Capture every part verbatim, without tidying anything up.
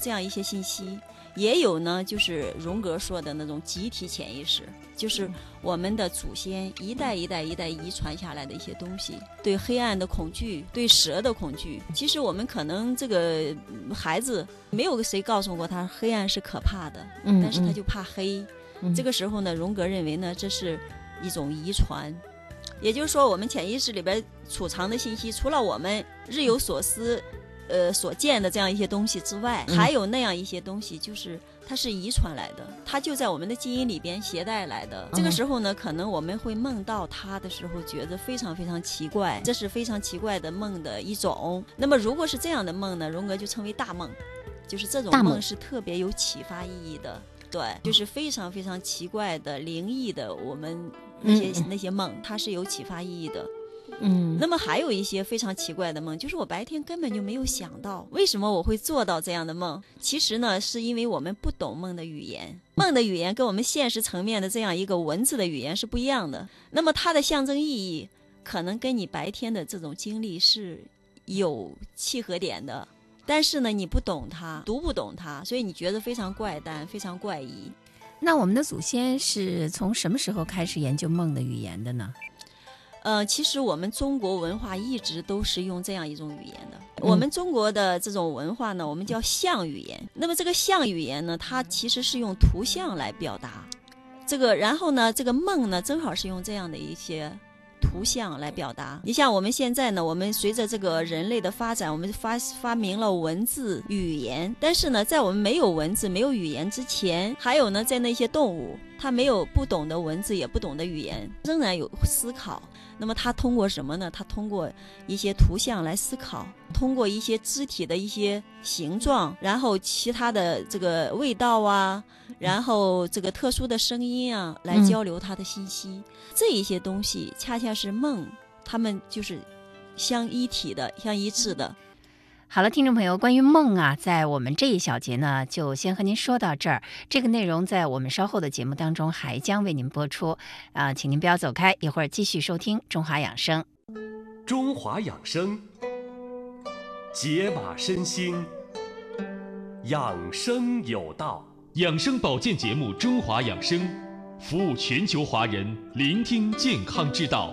这样一些信息，也有呢就是荣格说的那种集体潜意识，就是我们的祖先一代一代一代遗传下来的一些东西，对黑暗的恐惧，对蛇的恐惧。其实我们可能这个孩子没有谁告诉过他黑暗是可怕的， 嗯、 但是他就怕黑、 嗯、 这个时候呢，荣格认为呢这是一种遗传，也就是说我们潜意识里边储藏的信息，除了我们日有所思呃，所见的这样一些东西之外、嗯、还有那样一些东西，就是它是遗传来的，它就在我们的基因里边携带来的、嗯、这个时候呢，可能我们会梦到它的时候觉得非常非常奇怪，这是非常奇怪的梦的一种。那么如果是这样的梦呢，荣格就称为大梦，就是这种梦是特别有启发意义的，对，就是非常非常奇怪的灵异的，我们那些、嗯、那些梦它是有启发意义的。嗯，那么还有一些非常奇怪的梦，就是我白天根本就没有想到为什么我会做到这样的梦。其实呢，是因为我们不懂梦的语言，梦的语言跟我们现实层面的这样一个文字的语言是不一样的。那么它的象征意义可能跟你白天的这种经历是有契合点的，但是呢，你不懂它，读不懂它，所以你觉得非常怪诞，非常怪异。 那我们的祖先是从什么时候开始研究梦的语言的呢？ 呃，其实我们中国文化一直都是用这样一种语言的。嗯、我们中国的这种文化呢，我们叫象语言。那么这个象语言呢，它其实是用图像来表达这个，然后呢，这个梦呢，正好是用这样的一些图像来表达。你像我们现在呢，我们随着这个人类的发展，我们发发明了文字语言，但是呢，在我们没有文字没有语言之前，还有呢，在那些动物，它没有不懂的文字也不懂的语言，仍然有思考。那么它通过什么呢？它通过一些图像来思考，通过一些肢体的一些形状，然后其他的这个味道啊，然后这个特殊的声音啊，来交流它的信息、嗯、这一些东西恰恰是梦它们就是相一体的，相一致的。 好了，听众朋友，关于梦啊，在我们这一小节呢，就先和您说到这儿。这个内容在我们稍后的节目当中还将为您播出啊、呃，请您不要走开，一会儿继续收听中华养生。 中华养生，解码身心，养生有道。 养生保健节目《中华养生》，服务全球华人，聆听健康之道。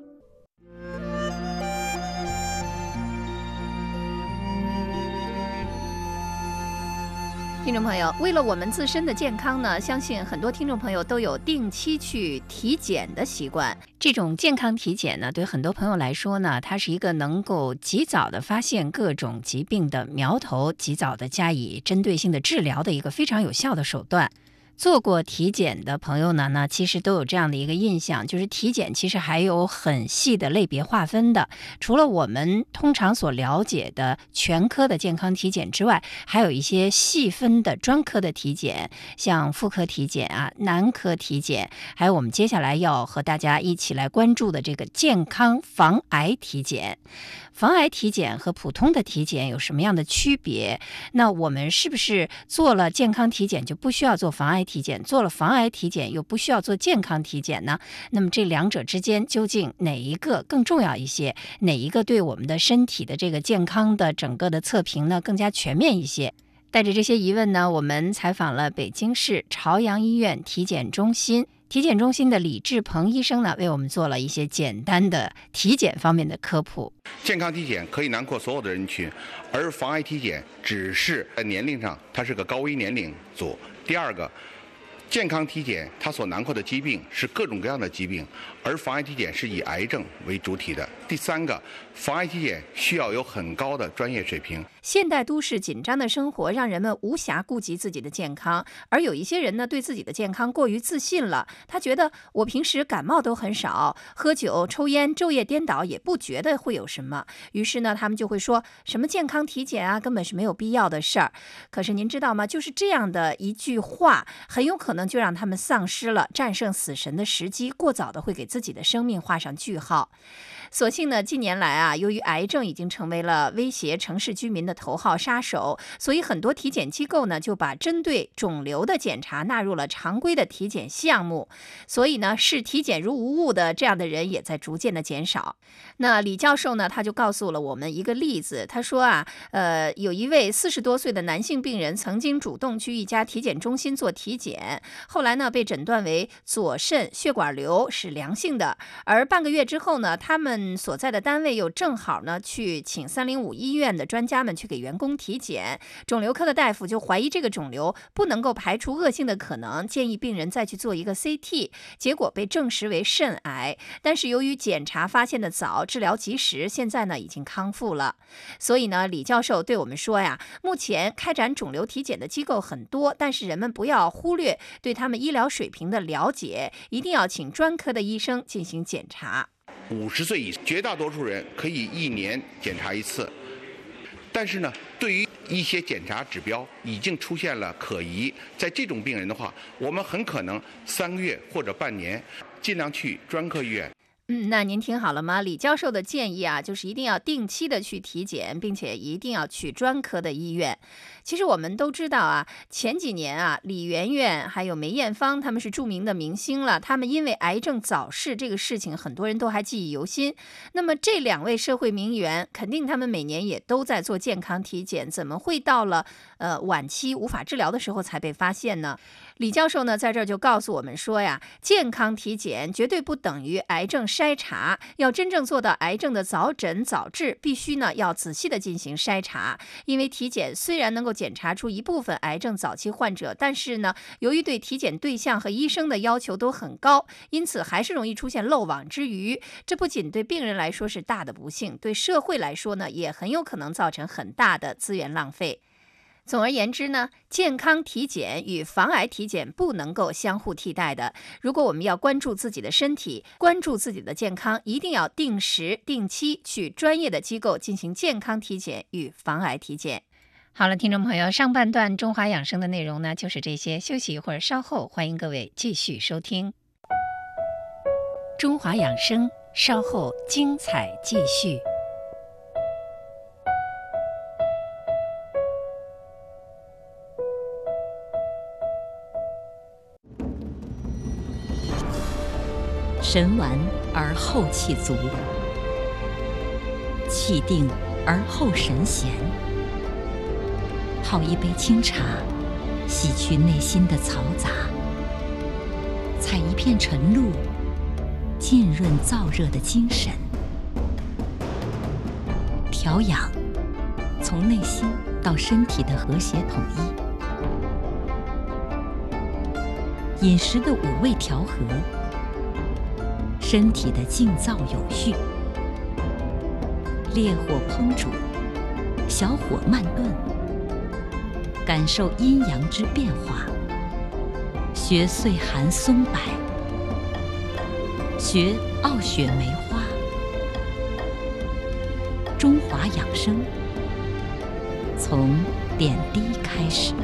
听众朋友，为了我们自身的健康呢，相信很多听众朋友都有定期去体检的习惯。这种健康体检呢，对很多朋友来说呢，它是一个能够及早的发现各种疾病的苗头，及早的加以针对性的治疗的一个非常有效的手段。做过体检的朋友呢，那其实都有这样的一个印象，就是体检其实还有很细的类别划分的。除了我们通常所了解的全科的健康体检之外，还有一些细分的专科的体检，像妇科体检啊、男科体检，还有我们接下来要和大家一起来关注的这个健康防癌体检。防癌体检和普通的体检有什么样的区别？那我们是不是做了健康体检就不需要做防癌体检，做了防癌体检又不需要做健康体检呢？那么这两者之间究竟哪一个更重要一些？哪一个对我们的身体的这个健康的整个的测评呢更加全面一些？带着这些疑问呢，我们采访了北京市朝阳医院体检中心体检中心的李志鹏医生呢，为我们做了一些简单的体检方面的科普。 健康体检可以囊括所有的人群，而防癌体检只是在年龄上它是个高危年龄组。第二个，健康体检它所囊括的疾病是各种各样的疾病，而防癌体检是以癌症为主体的。第三个，防癌体检需要有很高的专业水平。 现代都市紧张的生活让人们无暇顾及自己的健康，而有一些人呢，对自己的健康过于自信了。他觉得我平时感冒都很少，喝酒、抽烟、昼夜颠倒也不觉得会有什么。于是呢，他们就会说什么健康体检啊，根本是没有必要的事儿。可是您知道吗？就是这样的一句话，很有可能就让他们丧失了战胜死神的时机，过早的会给自己的生命画上句号。 所幸呢，近年来啊，由于癌症已经成为了威胁城市居民的头号杀手，所以很多体检机构呢就把针对肿瘤的检查纳入了常规的体检项目。所以呢，视体检如无物的这样的人也在逐渐的减少。那李教授呢，他就告诉了我们一个例子，他说啊，呃，有一位四十多岁的男性病人曾经主动去一家体检中心做体检，后来呢被诊断为左肾血管瘤，是良性的。而半个月之后呢，他们所在的单位又正好呢去请三零五医院的专家们去给员工体检，肿瘤科的大夫就怀疑这个肿瘤不能够排除恶性的可能，建议病人再去做一个 C T， 结果被证实为肾癌。但是由于检查发现的早，治疗及时，现在呢已经康复了。所以呢，李教授对我们说呀，目前开展肿瘤体检的机构很多，但是人们不要忽略对他们医疗水平的了解，一定要请专科的医生进行检查。 五十岁以上，绝大多数人可以一年检查一次，但是呢，对于一些检查指标已经出现了可疑，在这种病人的话，我们很可能三个月或者半年，尽量去专科医院。 嗯，那您听好了吗？李教授的建议啊，就是一定要定期的去体检，并且一定要去专科的医院。其实我们都知道啊，前几年啊，李媛媛还有梅艳芳，他们是著名的明星了。他们因为癌症早逝这个事情，很多人都还记忆犹新。那么这两位社会名媛，肯定他们每年也都在做健康体检，怎么会到了呃晚期无法治疗的时候才被发现呢？李教授呢，在这儿就告诉我们说呀，健康体检绝对不等于癌症筛查，要真正做到癌症的早诊早治，必须呢要仔细的进行筛查。因为体检虽然能够检查出一部分癌症早期患者，但是呢，由于对体检对象和医生的要求都很高，因此还是容易出现漏网之鱼。这不仅对病人来说是大的不幸，对社会来说呢，也很有可能造成很大的资源浪费。总而言之呢，健康体检与防癌体检不能够相互替代的。如果我们要关注自己的身体，关注自己的健康，一定要定时定期去专业的机构进行健康体检与防癌体检。好了，听众朋友，上半段中华养生的内容呢就是这些，休息一会儿，稍后欢迎各位继续收听中华养生，稍后精彩继续。 神完而后气足，气定而后神闲。泡一杯清茶，洗去内心的嘈杂；采一片晨露，浸润燥热的精神。调养，从内心到身体的和谐统一。饮食的五味调和，身体的静躁有序。烈火烹煮，小火慢炖，感受阴阳之变化。学岁寒松柏，学傲雪梅花。中华养生，从点滴开始。